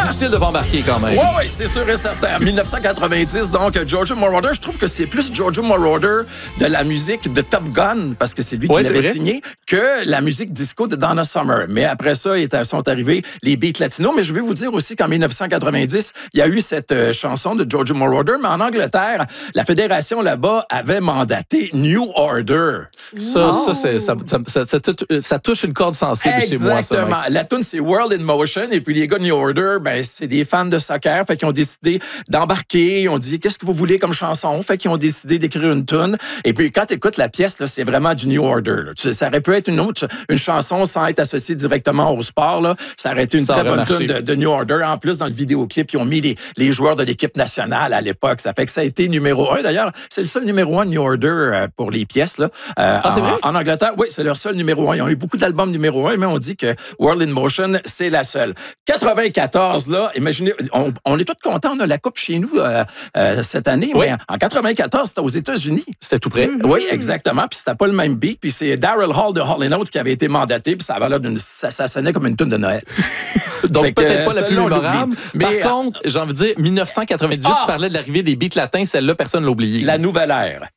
difficile de pas embarquer quand même. Oui, c'est sûr et certain. En 1990, donc, Giorgio Moroder, je trouve que c'est plus Giorgio Moroder de la musique de Top Gun, parce que c'est lui qui l'avait signé, que la musique disco de Donna Summer. Mais après ça, sont arrivés les beats latinos. Mais je vais vous dire aussi qu'en 1990, il y a eu cette chanson de Giorgio Moroder, mais en Angleterre, la fédération là-bas avait mandaté New Order. Ça touche une corde sensible chez moi. Exactement. La tune c'est World in Motion, et puis les gars de New Order, c'est des fans de soccer, fait qu'ils ont décidé d'embarquer. Ils ont dit, qu'est-ce que vous voulez comme chanson? Fait qu'ils ont décidé d'écrire une tune. Et puis quand tu écoutes la pièce, là, c'est vraiment du New Order. Là. Ça aurait pu être une chanson sans être associée directement au sport. Là. Ça aurait été une très bonne tune de New Order. En plus, dans le vidéoclip, ils ont mis les joueurs de l'équipe nationale à l'époque. Ça fait que ça a été numéro 1. D'ailleurs, c'est le seul numéro 1 de New Order pour les pièces. Là. C'est vrai? En Angleterre, oui, c'est leur seul numéro 1. Ils ont eu beaucoup d'albums numéro 1, mais on dit que World in Motion, c'est la seule. 94, là, imaginez, on est tous contents, on a la coupe chez nous cette année, mais en 94, c'était aux États-Unis. C'était tout près. Oui, exactement, puis c'était pas le même beat, puis c'est Daryl Hall de Hall & Oates qui avait été mandaté, puis ça sonnait comme une tune de Noël. Donc peut-être pas la plus mémorable, mais par contre, j'ai envie de dire, 1998, tu parlais de l'arrivée des beats latins, celle-là, personne ne l'a oublié. La nouvelle ère.